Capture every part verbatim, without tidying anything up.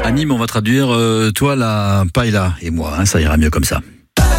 À Nîmes, on va traduire euh, toi la paella et moi, hein, ça ira mieux comme ça.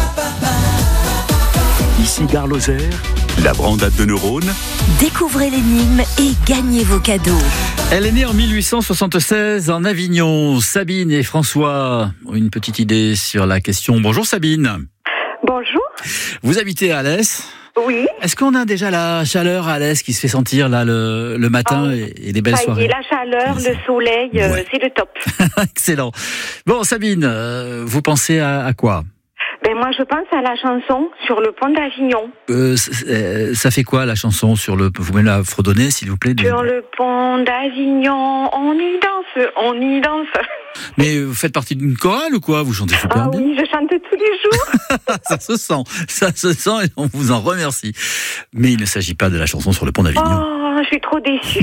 Ici Gare Lozère, la brandade de neurones. Découvrez l'énigme et gagnez vos cadeaux. Elle est née en mille huit cent soixante-seize en Avignon. Sabine et François ont une petite idée sur la question. Bonjour Sabine. Bonjour. Vous habitez à Alès ? Oui. Est-ce qu'on a déjà la chaleur à Alès qui se fait sentir là le, le matin oh, et, et des belles ça y soirées? est, la chaleur, le soleil, ouais. euh, c'est le top. Excellent. Bon Sabine, euh, vous pensez à, à quoi? Ben moi je pense à la chanson sur le pont d'Avignon. Euh, ça fait quoi la chanson sur le... Vous pouvez la fredonner s'il vous plaît? Sur le pont d'Avignon, on y danse, on y danse. Mais vous faites partie d'une chorale ou quoi? Vous chantez super ah bien. Ah oui, je chante tous les jours. Ça se sent, ça se sent et on vous en remercie. Mais il ne s'agit pas de la chanson sur le pont d'Avignon. Oh, je suis trop déçue.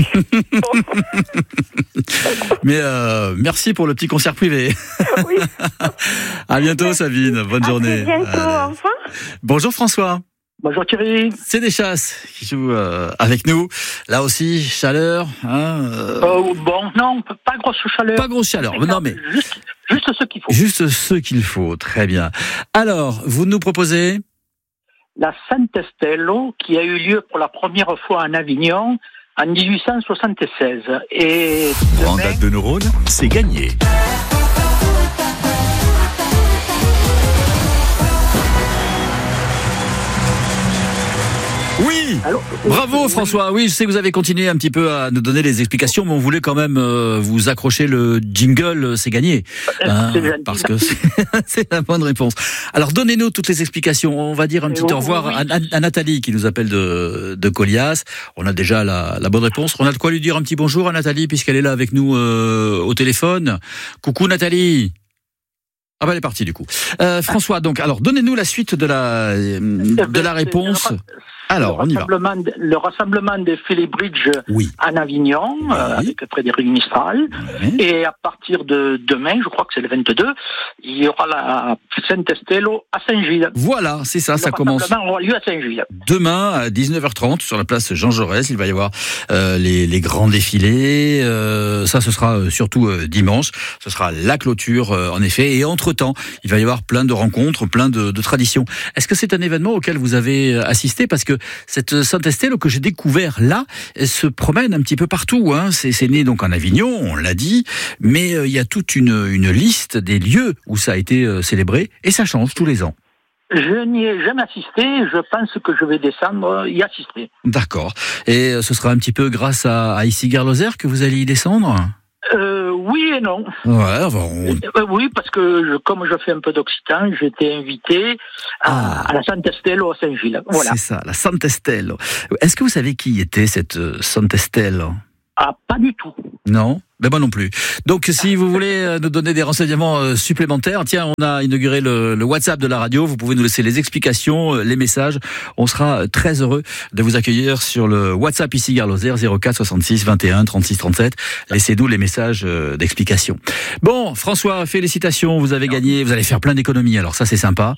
Mais euh, merci pour le petit concert privé. Oui. À bientôt Sabine, bonne à journée. À bientôt, au revoir. Bonjour François. Bonjour Thierry. C'est des chasses qui jouent euh, avec nous. Là aussi, chaleur. Hein, euh... Euh, bon, non, pas grosse chaleur. Pas grosse chaleur, mais non mais... Juste, juste ce qu'il faut. Juste ce qu'il faut, très bien. Alors, vous nous proposez la Sant'Estello qui a eu lieu pour la première fois en Avignon en dix-huit cent soixante-seize. Et brandade de neurones, c'est gagné. Oui. Allô. Bravo François, oui je sais que vous avez continué un petit peu à nous donner les explications, mais on voulait quand même euh, vous accrocher le jingle, c'est gagné, hein, parce que c'est, c'est la bonne réponse. Alors donnez-nous toutes les explications, on va dire un petit oui, au revoir oui. à, à, à Nathalie qui nous appelle de, de Colias. On a déjà la, la bonne réponse, on a de quoi lui dire un petit bonjour à Nathalie puisqu'elle est là avec nous euh, au téléphone. Coucou Nathalie. Ah bah elle est partie du coup. Euh, François, donc alors donnez-nous la suite de la de la réponse. Alors, on y va. Le rassemblement des Philly-Bridge oui. en Avignon, oui. euh, avec Frédéric Mistral. Oui. Et à partir de demain, je crois que c'est le vingt-deux, il y aura la Sant'Estello à Saint-Gilles. Voilà, c'est ça, le ça commence. Le rassemblement aura lieu à Saint-Gilles. Demain, à dix-neuf heures trente, sur la place Jean Jaurès, il va y avoir euh, les, les grands défilés. Euh, ça, ce sera euh, surtout euh, dimanche. Ce sera la clôture, euh, en effet. Et entre-temps, il va y avoir plein de rencontres, plein de, de traditions. Est-ce que c'est un événement auquel vous avez assisté? Parce que cette Sant'Estello que j'ai découvert là, elle se promène un petit peu partout. Hein. C'est, c'est né donc en Avignon, on l'a dit, mais il euh, y a toute une, une liste des lieux où ça a été euh, célébré et ça change tous les ans. Je n'y ai jamais assisté, je pense que je vais descendre y assister. D'accord. Et euh, ce sera un petit peu grâce à, à ici Gare Lozère que vous allez y descendre? Euh, oui et non. Ouais, on... euh, oui, parce que je, comme je fais un peu d'occitan, j'ai été invité à, ah. à la Sant'Estello à Saint-Gilles. Voilà. C'est ça, la Sant'Estello. Est-ce que vous savez qui était cette euh, Sant'Estello? Ah, pas du tout. Non, ben moi non plus. Donc, si vous voulez nous donner des renseignements supplémentaires, tiens, on a inauguré le, le WhatsApp de la radio. Vous pouvez nous laisser les explications, les messages. On sera très heureux de vous accueillir sur le WhatsApp ici Gare Lozère zéro quatre soixante-six vingt et un trente-six trente-sept. Laissez-nous les messages d'explication. Bon, François, félicitations. Vous avez gagné. Vous allez faire plein d'économies. Alors ça, c'est sympa.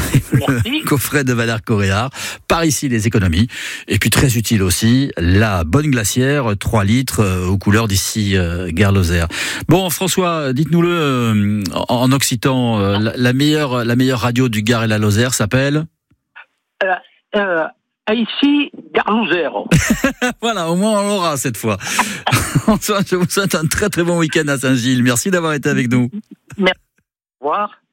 Le coffret de Valère Coréard. Par ici, les économies. Et puis très utile aussi, la bonne glacière, trois litres aux couleurs d'ici euh, Gare Lozère. Bon, François, dites-nous-le euh, en, en occitan, euh, la, la meilleure, la meilleure radio du Gard et la Lozère s'appelle euh, euh, Ici Gare Lozère. Voilà, au moins on l'aura cette fois. Je vous souhaite un très très bon week-end à Saint-Gilles. Merci d'avoir été avec nous. Merci. Au revoir.